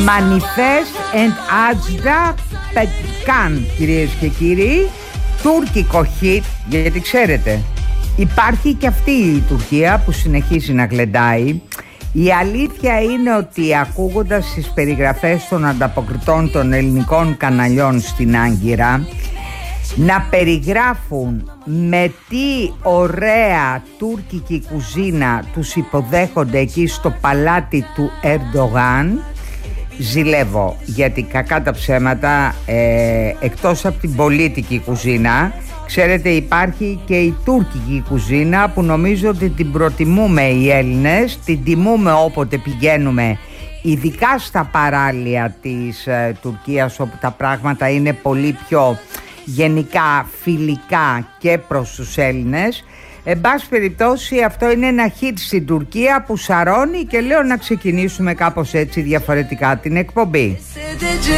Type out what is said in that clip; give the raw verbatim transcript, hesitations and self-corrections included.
Manifest and Ajda Petkan, κυρίες και κύριοι, τουρκικό hit, γιατί ξέρετε υπάρχει και αυτή η Τουρκία που συνεχίζει να γλεντάει. Η αλήθεια είναι ότι ακούγοντας τις περιγραφές των ανταποκριτών των ελληνικών καναλιών στην Άγκυρα να περιγράφουν με τι ωραία τουρκική κουζίνα τους υποδέχονται εκεί στο παλάτι του Ερντογάν, ζηλεύω, γιατί κακά τα ψέματα, ε, εκτός από την πολίτικη κουζίνα, ξέρετε, υπάρχει και η τουρκική κουζίνα που νομίζω ότι την προτιμούμε οι Έλληνες, την τιμούμε όποτε πηγαίνουμε, ειδικά στα παράλια της ε, Τουρκίας, όπου τα πράγματα είναι πολύ πιο γενικά φιλικά και προς τους Έλληνες. Εν πάση περιπτώσει, αυτό είναι ένα hit στην Τουρκία που σαρώνει και λέω να ξεκινήσουμε κάπως έτσι διαφορετικά την εκπομπή.